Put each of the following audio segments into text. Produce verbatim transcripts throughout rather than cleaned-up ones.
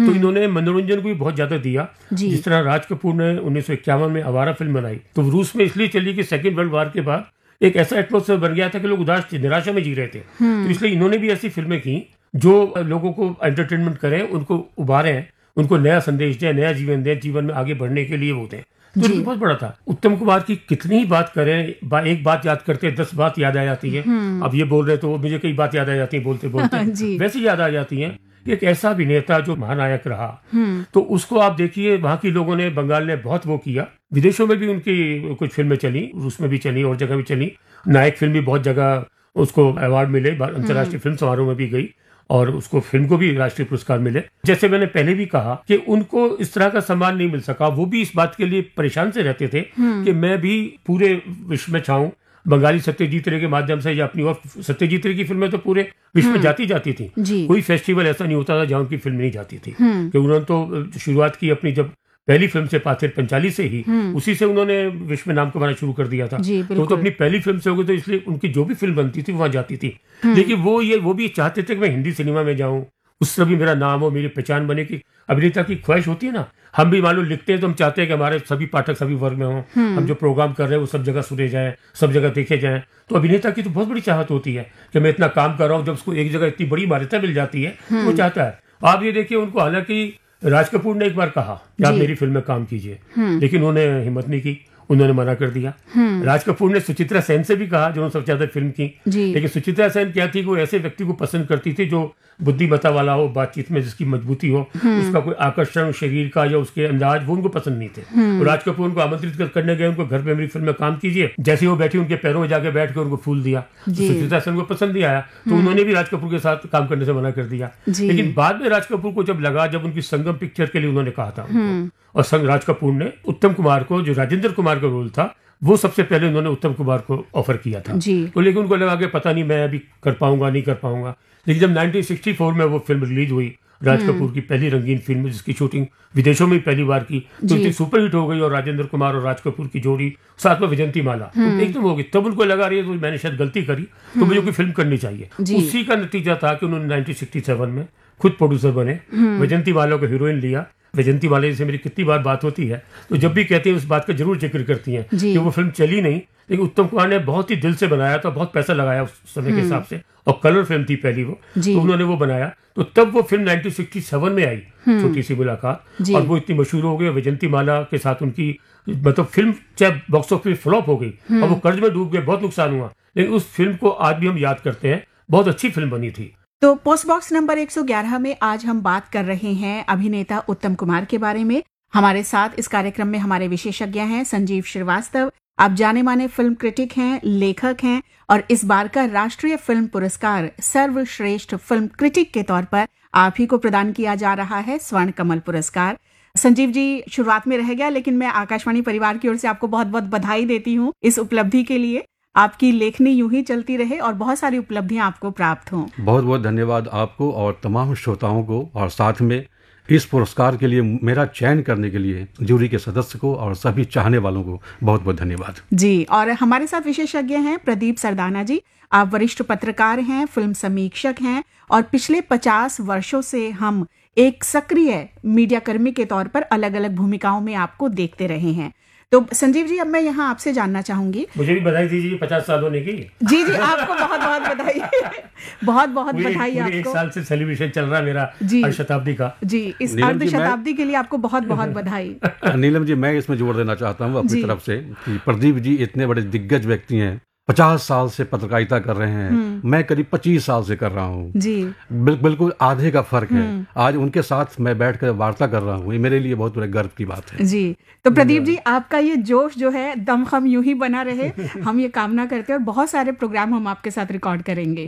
तो इन्होंने मनोरंजन को भी बहुत ज्यादा दिया। जिस तरह राज कपूर ने उन्नीस सौ इक्यावन में आवारा फिल्म बनाई, तो रूस में इसलिए चली कि सेकेंड वर्ल्ड वॉर के बाद एक ऐसा एटमोसफेयर बन गया था कि लोग उदास थे, निराशा में जी रहे थे। तो इसलिए इन्होंने भी ऐसी फिल्में की जो लोगों को एंटरटेनमेंट करें, उनको उबारें, उनको नया संदेश दें, नया जीवन दें, जीवन में आगे बढ़ने के लिए वो दें। तो ये बहुत बड़ा था। उत्तम कुमार की कितनी ही बात करें, बा, एक बात याद करते हैं दस बात याद आ जाती है। अब ये बोल रहे तो मुझे कई बात याद आ जाती है बोलते बोलते वैसे याद आ जाती है। एक ऐसा अभिनेता जो महानायक रहा, तो उसको आप देखिए, वहां के लोगों ने, बंगाल ने बहुत वो किया। विदेशों में भी उनकी कुछ फिल्में चली, रूस में भी चली और जगह भी चली। नायक फिल्म भी बहुत जगह उसको अवार्ड मिले, अंतर्राष्ट्रीय फिल्म समारोह में भी गई और उसको फिल्म को भी राष्ट्रीय पुरस्कार मिले। जैसे मैंने पहले भी कहा कि उनको इस तरह का सम्मान नहीं मिल सका। वो भी इस बात के लिए परेशान से रहते थे कि मैं भी पूरे विश्व में छाऊं। बंगाली सत्यजीत रे के माध्यम से या अपनी और सत्यजीत रे की फिल्में तो पूरे विश्व में जाती जाती थी। कोई फेस्टिवल ऐसा नहीं होता था जहां उनकी फिल्म नहीं जाती थी। कि उन्होंने तो शुरुआत की अपनी जब पहली फिल्म से, पाथेर पंचाली से ही, उसी से उन्होंने विश्व में नाम कमाना शुरू कर दिया था। तो, तो अपनी पहली फिल्म से हो गई, तो इसलिए उनकी जो भी फिल्म बनती थी वहां जाती थी। लेकिन वो ये वो भी चाहते थे कि मैं हिंदी सिनेमा में जाऊं, उससे भी मेरा नाम हो, मेरी पहचान बने। की अभिनेता की ख्वाहिश होती है ना, हम भी मालूम लिखते हैं तो हम चाहते हैं कि हमारे सभी पाठक सभी वर्ग में हों, हम जो प्रोग्राम कर रहे हैं वो सब जगह सुने जाएं, सब जगह देखे जाएं। तो अभिनेता की तो बहुत बड़ी चाहत होती है कि मैं इतना काम कर रहा हूँ, जब उसको एक जगह इतनी बड़ी मान्यता मिल जाती है तो वो चाहता है। आप ये देखिए, उनको हालांकि राज कपूर ने एक बार कहा कि आप मेरी फिल्म में काम कीजिए, लेकिन उन्होंने हिम्मत नहीं की, उन्होंने मना कर दिया। राज कपूर ने सुचित्रा सेन से भी कहा, जो सबसे ज्यादा फिल्म की, लेकिन सुचित्रा सेन क्या थी, वो ऐसे व्यक्ति को पसंद करती थी जो बुद्धिमत्ता वाला हो, बातचीत में जिसकी मजबूती हो, उसका कोई आकर्षण शरीर का या उसके अंदाज, वो उनको पसंद नहीं थे। तो राज कपूर उनको आमंत्रित करने गए, उनको घर पे मेरी फिल्म में काम कीजिए। जैसे वो बैठी, उनके पैरों में जाके बैठ कर उनको फूल दिया। सुचित्रा सेन को पसंद नहीं आया, तो उन्होंने भी राज कपूर के साथ काम करने से मना कर दिया। लेकिन बाद में राज कपूर को जब लगा, जब उनकी संगम पिक्चर के लिए उन्होंने कहा था और संग राज कपूर ने उत्तम कुमार को, जो राजेंद्र कुमार का रोल था, वो सबसे पहले उन्होंने उत्तम कुमार को ऑफर किया था। तो लेकिन उनको लगा कि पता नहीं मैं अभी कर पाऊंगा नहीं कर पाऊंगा। लेकिन जब नाइनटीन सिक्सटी फोर में वो फिल्म रिलीज हुई, राज कपूर की पहली रंगीन फिल्म, जिसकी शूटिंग विदेशों में पहली बार की, तो इतनी सुपरहिट हो गई और राजेंद्र कुमार और राज कपूर की जोड़ी साथ में विजंती माला तो एकदम हो गई। तब उनको लगा रही है तो मैंने शायद गलती करी, तो मुझे कोई फिल्म करनी चाहिए। उसी का नतीजा था कि उन्होंने नाइनटीन सिक्सटी सेवन में खुद प्रोड्यूसर बने, विजंती माला को हीरोइन लिया। विजंती माला से मेरी कितनी बार बात होती है, तो जब भी कहती है उस बात का जरूर जिक्र करती हैं कि वो फिल्म चली नहीं, लेकिन उत्तम कुमार ने बहुत ही दिल से बनाया था, बहुत पैसा लगाया उस समय के हिसाब से, और कलर फिल्म थी पहली वो, तो उन्होंने वो बनाया। तो तब वो फिल्म नाइनटीन सिक्सटी सेवन में आई, छोटी सी मुलाकात, और वो इतनी मशहूर हो गई। विजंती माला के साथ उनकी मतलब फिल्म चाहे बॉक्स ऑफिस फ्लॉप हो गई और वो कर्ज में डूब गए, बहुत नुकसान हुआ, लेकिन उस फिल्म को आज भी हम याद करते हैं, बहुत अच्छी फिल्म बनी थी। तो पोस्ट बॉक्स नंबर एक सौ ग्यारह में आज हम बात कर रहे हैं अभिनेता उत्तम कुमार के बारे में। हमारे साथ इस कार्यक्रम में हमारे विशेषज्ञ हैं संजीव श्रीवास्तव। आप जाने माने फिल्म क्रिटिक हैं, लेखक हैं, और इस बार का राष्ट्रीय फिल्म पुरस्कार सर्वश्रेष्ठ फिल्म क्रिटिक के तौर पर आप ही को प्रदान किया जा रहा है, स्वर्ण कमल पुरस्कार। संजीव जी, शुरुआत में रह गया, लेकिन मैं आकाशवाणी परिवार की ओर से आपको बहुत बहुत बधाई देती हूँ इस उपलब्धि के लिए। आपकी लेखनी यूं ही चलती रहे और बहुत सारी उपलब्धियां आपको प्राप्त हों। बहुत बहुत धन्यवाद आपको और तमाम श्रोताओं को, और साथ में इस पुरस्कार के लिए मेरा चयन करने के लिए जूरी के सदस्य को और सभी चाहने वालों को बहुत बहुत धन्यवाद जी। और हमारे साथ विशेषज्ञ हैं प्रदीप सरदाना जी। आप वरिष्ठ पत्रकार हैं, फिल्म समीक्षक हैं, और पिछले पचास वर्षों से हम एक सक्रिय मीडिया कर्मी के तौर पर अलग अलग भूमिकाओं में आपको देखते रहे हैं। तो संजीव जी, अब मैं यहाँ आपसे जानना चाहूंगी। मुझे भी बधाई दीजिए पचास साल होने की। जी जी, आपको बहुत बहुत बधाई। बहुत बहुत बधाई आपको। एक साल से सेलिब्रेशन चल रहा है मेरा अर्ध शताब्दी का। जी, इस अर्ध शताब्दी के लिए आपको बहुत बहुत बधाई। नीलम जी, मैं इसमें जोर देना चाहता हूँ अपनी तरफ से कि प्रदीप जी इतने बड़े दिग्गज व्यक्ति हैं, पचास साल से पत्रकारिता कर रहे हैं, मैं करीब पच्चीस साल से कर रहा हूँ जी। बिल, बिल्कुल आधे का फर्क है। आज उनके साथ मैं बैठकर वार्ता कर रहा हूँ, ये मेरे लिए बहुत बड़े गर्व की बात है जी। तो प्रदीप जी, आपका ये जोश जो है दमखम यूं ही बना रहे, हम ये कामना करते हैं, और बहुत सारे प्रोग्राम हम आपके साथ रिकॉर्ड करेंगे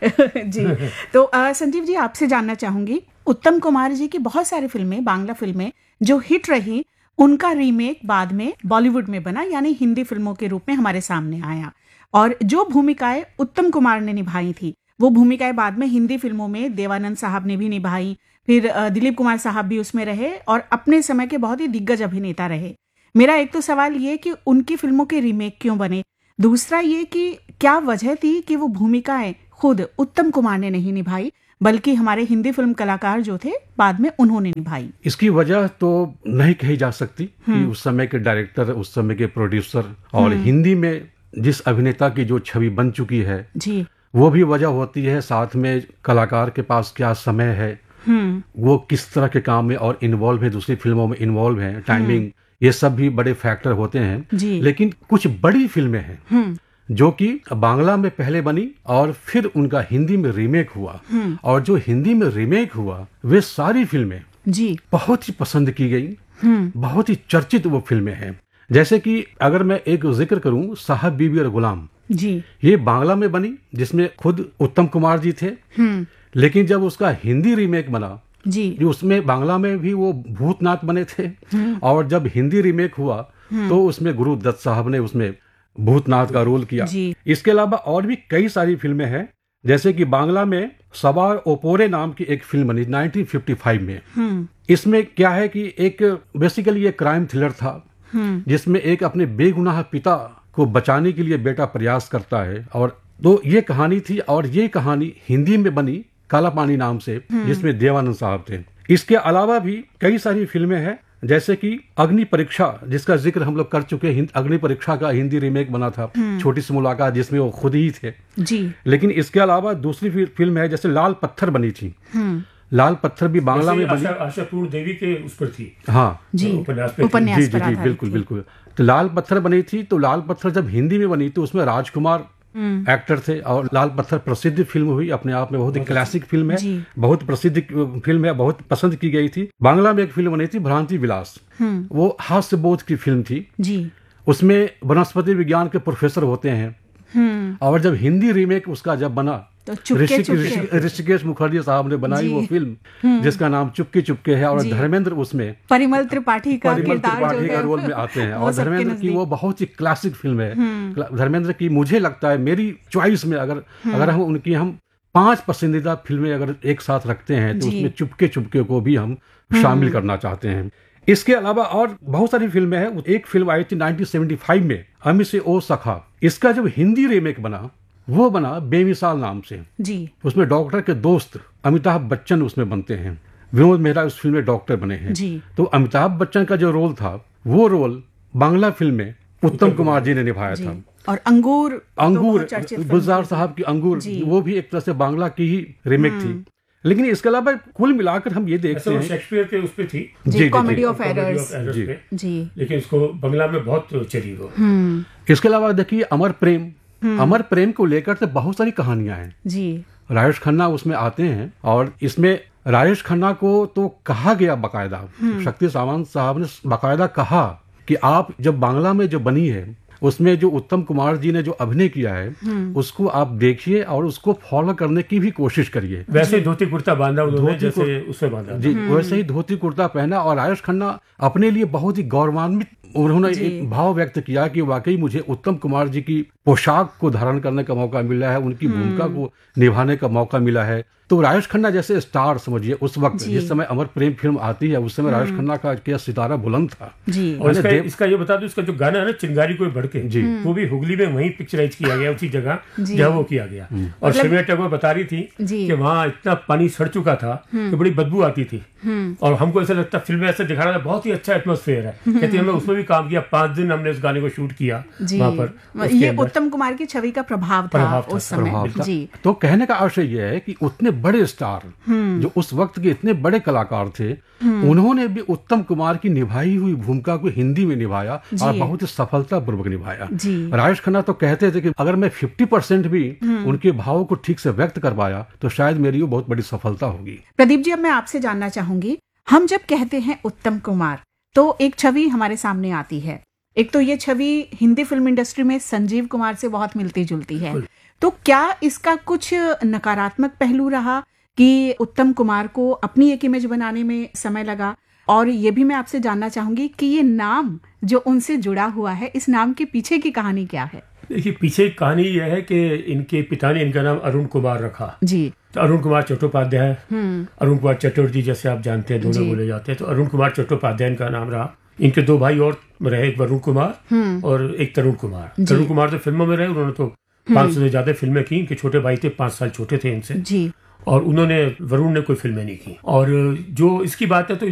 जी। तो आ, संजीव जी, आपसे जानना चाहूंगी, उत्तम कुमार जी की बहुत सारी फिल्में, बांग्ला फिल्में जो हिट रही, उनका रीमेक बाद में बॉलीवुड में बना, यानी हिंदी फिल्मों के रूप में हमारे सामने आया, और जो भूमिकाएं उत्तम कुमार ने निभाई थी, वो भूमिकाएं बाद में हिंदी फिल्मों में देवानंद साहब ने भी निभाई, फिर दिलीप कुमार साहब भी उसमें रहे, और अपने समय के बहुत ही दिग्गज अभिनेता रहे। मेरा एक तो सवाल ये कि उनकी फिल्मों के रीमेक क्यों बने, दूसरा ये कि क्या वजह थी कि वो भूमिकाएं खुद उत्तम कुमार ने नहीं निभाई, बल्कि हमारे हिंदी फिल्म कलाकार जो थे बाद में उन्होंने निभाई। इसकी वजह तो नहीं कही जा सकती कि उस समय के डायरेक्टर, उस समय के प्रोड्यूसर और हिंदी में जिस अभिनेता की जो छवि बन चुकी है जी, वो भी वजह होती है। साथ में कलाकार के पास क्या समय है, वो किस तरह के काम में और इन्वॉल्व है, दूसरी फिल्मों में इन्वॉल्व है, टाइमिंग, ये सब भी बड़े फैक्टर होते हैं। लेकिन कुछ बड़ी फिल्में हैं जो कि बांग्ला में पहले बनी और फिर उनका हिंदी में रीमेक हुआ, और जो हिंदी में रीमेक हुआ वे सारी फिल्में जी बहुत ही पसंद की गई, बहुत ही चर्चित वो फिल्में हैं। जैसे कि अगर मैं एक जिक्र करूं, साहब बीबी और गुलाम जी, ये बांग्ला में बनी जिसमें खुद उत्तम कुमार जी थे, लेकिन जब उसका हिंदी रीमेक बना जी, उसमें बांग्ला में भी वो भूतनाथ बने थे, और जब हिंदी रीमेक हुआ तो उसमें गुरु दत्त साहब ने उसमें भूतनाथ का रोल किया। इसके अलावा और भी कई सारी फिल्में हैं, जैसे कि बांग्ला में सवार ओपोरे नाम की एक फिल्म बनी नाइनटीन फिफ्टी फाइव में। इसमें क्या है कि एक बेसिकली एक क्राइम थ्रिलर था जिसमें एक अपने बेगुनाह पिता को बचाने के लिए बेटा प्रयास करता है, और तो ये कहानी थी, और ये कहानी हिंदी में बनी काला पानी नाम से, जिसमें देवानंद साहब थे। इसके अलावा भी कई सारी फिल्में हैं, जैसे कि अग्नि परीक्षा जिसका जिक्र हम लोग कर चुके हैं। अग्नि परीक्षा का हिंदी रीमेक बना था, छोटी सी मुलाकात, जिसमें वो खुद ही थे जी। लेकिन इसके अलावा दूसरी फिल्म है जैसे लाल पत्थर बनी थी। लाल पत्थर भी बांग्ला में बनी, आशापूर्ण देवी के उस पर थी। हाँ जी, उपन्यास उपन्यास जी जी जी बिल्कुल बिल्कुल। तो लाल पत्थर बनी थी, तो लाल पत्थर जब हिंदी में बनी तो उसमें राजकुमार एक्टर थे, और लाल पत्थर प्रसिद्ध फिल्म हुई, अपने आप में बहुत ही क्लासिक फिल्म है, बहुत प्रसिद्ध फिल्म है, बहुत पसंद की गई थी। बांग्ला में एक फिल्म बनी थी भ्रांति विलास, वो हास्य बोध की फिल्म थी जी। उसमें वनस्पति विज्ञान के प्रोफेसर होते हैं, और जब हिंदी रीमेक उसका जब बना तो ऋषिकेश मुखर्जी साहब ने बनाई वो फिल्म जिसका नाम चुपके चुपके है, और धर्मेंद्र उसमें परिमल त्रिपाठी का त्रिपाठी का रोल में आते हैं, और धर्मेंद्र की वो बहुत ही क्लासिक फिल्म है। धर्मेंद्र की मुझे लगता है, मेरी चॉइस में अगर अगर हम उनकी हम पांच पसंदीदा फिल्में अगर एक साथ रखते हैं तो उसमें चुपके चुपके को भी हम शामिल करना चाहते हैं। इसके अलावा और बहुत सारी फिल्में हैं। एक फिल्म आई थी नाइनटीन सेवेंटी फाइव में, हमी से ओ सखा, इसका जब हिंदी रीमेक बना वो बना बेमिसाल नाम से जी। उसमें डॉक्टर के दोस्त अमिताभ बच्चन उसमें बनते हैं, विनोद मेहरा उस फिल्म में डॉक्टर बने हैं जी। तो अमिताभ बच्चन का जो रोल था वो रोल बांग्ला फिल्म में उत्तम कुमार जी ने निभाया था। और अंगूर अंगूर गुलजार साहब की अंगूर, वो भी एक तरह से बांग्ला की ही रीमेक थी। लेकिन इसके अलावा कुल मिलाकर हम ये देखते हैं शेक्सपियर के उस पे थी जी, कॉमेडी ऑफ एरर्स जी, लेकिन इसको बांग्ला में बहुत चली वो। इसके अलावा देखिए अमर प्रेम, अमर प्रेम को लेकर तो बहुत सारी कहानियां हैं जी। राजेश खन्ना उसमें आते हैं, और इसमें राजेश खन्ना को तो कहा गया बाकायदा, शक्ति सावंत साहब ने बाकायदा कहा कि आप जब बांग्ला में जो बनी है उसमें जो उत्तम कुमार जी ने जो अभिनय किया है उसको आप देखिए और उसको फॉलो करने की भी कोशिश करिए। वैसे धोती कुर्ता बांधा उन्होंने, जैसे उससे बांधा जी, वैसे ही धोती कुर्ता पहना, और राजेश खन्ना अपने लिए बहुत ही गौरवान्वित उन्होंने एक भाव व्यक्त किया कि वाकई मुझे उत्तम कुमार जी की पोशाक को धारण करने का मौका मिला है, उनकी भूमिका को निभाने का मौका मिला है। तो राजेश खन्ना जैसे स्टार समझिए उस वक्त जिस समय अमर प्रेम फिल्म आती है उस समय राजेश खन्ना का क्या सितारा बुलंद था जी। और इसका, इसका ये बता दूं, इसका जो गाना है ना चिंगारी कोई भड़के जी, वो भी हुगली में वहीं पिक्चराइज किया गया, उसी जगह जहाँ वो किया गया। और शिवया टैगोर बता रही थी कि वहाँ इतना पानी सड़ चुका था कि बड़ी बदबू आती थी, और हमको ऐसा लगता फिल्म में ऐसा दिखा रहा था, बहुत ही अच्छा एटमॉस्फेयर है। कहती हमने उसमें भी काम किया, पांच दिन हमने उस गाने को शूट किया वहाँ पर। ये उत्तम कुमार की छवि का प्रभाव था उस समय जी। तो कहने का आशय यह है कि उतने बड़े स्टार जो उस वक्त के इतने बड़े कलाकार थे, उन्होंने भी उत्तम कुमार की निभाई हुई भूमिका को हिंदी में निभाया और बहुत ही सफलतापूर्वक निभाया। राजेश खन्ना तो कहते थे कि अगर मैं पचास परसेंट भी उनके भावों को ठीक से व्यक्त कर पाया तो शायद मेरी वो बहुत बड़ी सफलता होगी। प्रदीप जी, अब मैं आपसे जानना चाहूंगी, हम जब कहते हैं उत्तम कुमार तो एक छवि हमारे सामने आती है। एक तो ये छवि हिंदी फिल्म इंडस्ट्री में संजीव कुमार से बहुत मिलती जुलती है, तो क्या इसका कुछ नकारात्मक पहलू रहा कि उत्तम कुमार को अपनी एक इमेज बनाने में समय लगा? और ये भी मैं आपसे जानना चाहूंगी कि ये नाम जो उनसे जुड़ा हुआ है, इस नाम के पीछे की कहानी क्या है? देखिए, पीछे कहानी यह है कि इनके पिता ने इनका नाम अरुण कुमार रखा जी। तो अरुण कुमार चट्टोपाध्याय, अरुण कुमार चटर्जी जैसे आप जानते हैं, दोनों बोले जाते हैं। तो अरुण कुमार चट्टोपाध्याय इनका नाम रहा। इनके दो भाई और रहे, एक वरुण कुमार और एक तरुण कुमार। तरुण कुमार तो फिल्मों में रहे, उन्होंने तो पांच सौ से ज्यादा फिल्में की। इनके छोटे भाई थे, पांच साल छोटे थे इनसे जी। और उन्होंने, वरुण ने कोई फिल्में नहीं की। और जो इसकी बात है तो